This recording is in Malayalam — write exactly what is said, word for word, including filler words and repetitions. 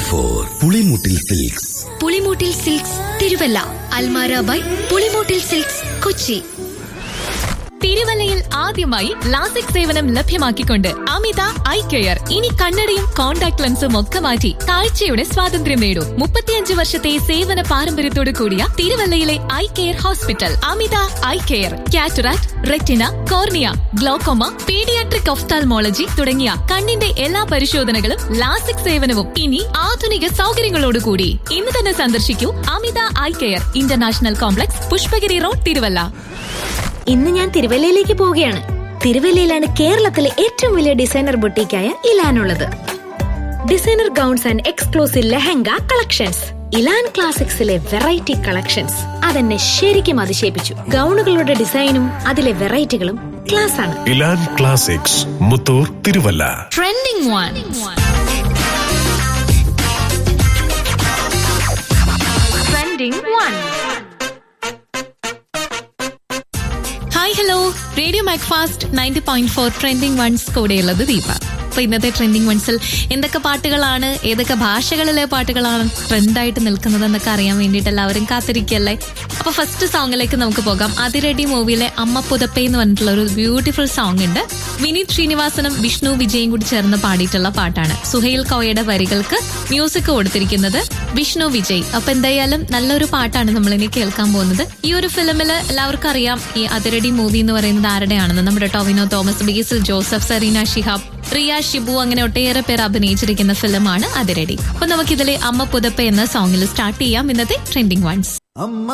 Four Pulimoottil silks. Pulimoottil silks Thiruvalla. Almara by Pulimoottil silks Kochi. തിരുവല്ലയിൽ ആദ്യമായി ലാസിക് സേവനം ലഭ്യമാക്കിക്കൊണ്ട് അമിത ഐ കെയർ. ഇനി കണ്ണടയും കോൺടാക്ട് ലെൻസും ഒക്കെ മാറ്റി കാഴ്ചയുടെ സ്വാതന്ത്ര്യം നേടൂ. മുപ്പത്തിയഞ്ച് വർഷത്തെ സേവന പാരമ്പര്യത്തോടു കൂടിയ തിരുവല്ലയിലെ ഐ കെയർ ഹോസ്പിറ്റൽ അമിത eye care. Cataract, retina, cornea, glaucoma, paediatric ophthalmology തുടങ്ങിയ കണ്ണിന്റെ എല്ലാ പരിശോധനകളും ലാസിക് സേവനവും ഇനി ആധുനിക സൗകര്യങ്ങളോടുകൂടി. ഇന്ന് തന്നെ സന്ദർശിക്കൂ അമിത eye care, international complex, Pushpagiri road, Thiruvalla. ഇന്ന് ഞാൻ തിരുവല്ലയിലേക്ക് പോവുകയാണ്. തിരുവല്ലയിലാണ് കേരളത്തിലെ ഏറ്റവും വലിയ designer ബൊട്ടീക്കായ ഇലാനുള്ളത്. Designer gowns and exclusive lehenga collections. ഇലാൻ ക്ലാസിക്സിലെ variety collections അതെന്നെ ശരിക്കും അതിശയിപ്പിച്ചു. ഗൗണുകളുടെ ഡിസൈനും അതിലെ വെറൈറ്റികളും ക്ലാസ് ആണ്. ഇലാൻ classics, Muthoor, Thiruvalla. Trending one. Trending one. Hi hello, radio Macfast ninety point four trending once കൂടെയുള്ളത് ദീപ. അപ്പൊ ഇന്നത്തെ ട്രെൻഡിംഗ് വൺസിൽ എന്തൊക്കെ പാട്ടുകളാണ്, ഏതൊക്കെ ഭാഷകളിലെ പാട്ടുകളാണ് ട്രെൻഡായിട്ട് നിൽക്കുന്നതെന്നൊക്കെ അറിയാൻ വേണ്ടിയിട്ട് എല്ലാവരും കാത്തിരിക്കല്ലേ. അപ്പൊ ഫസ്റ്റ് സോങ്ങിലേക്ക് നമുക്ക് പോകാം. അതിരടി മൂവിയിലെ അമ്മ പുതപ്പേ എന്ന് പറഞ്ഞിട്ടുള്ള ഒരു ബ്യൂട്ടിഫുൾ സോങ് ഉണ്ട്. വിനീത് ശ്രീനിവാസനും വിഷ്ണു വിജയും കൂടി ചേർന്ന് പാടിയിട്ടുള്ള പാട്ടാണ്. സുഹൈൽ കോയയുടെ വരികൾക്ക് മ്യൂസിക് കൊടുത്തിരിക്കുന്നത് വിഷ്ണു വിജയ്. അപ്പൊ എന്തായാലും നല്ലൊരു പാട്ടാണ് നമ്മളിനി കേൾക്കാൻ പോകുന്നത്. ഈ ഒരു ഫിലിമില് എല്ലാവർക്കും അറിയാം ഈ അതിരടി മൂവി എന്ന് പറയുന്നത് ആരുടെയാണെന്ന്. നമ്മുടെ ടൊവിനോ തോമസ്, ബേസിൽ ജോസഫ്, സരീന ഷിഹാബ്, റിയ ഷിബു, അങ്ങനെ ഒട്ടേറെ പേർ അഭിനയിച്ചിരിക്കുന്ന ഫിലിമാണ് അതിരടി. അപ്പൊ നമുക്കിതിലെ അമ്മ പുതപ്പ എന്ന സോങ്ങിൽ സ്റ്റാർട്ട് ചെയ്യാം ഇന്നത്തെ ട്രെൻഡിംഗ് വൺസ്.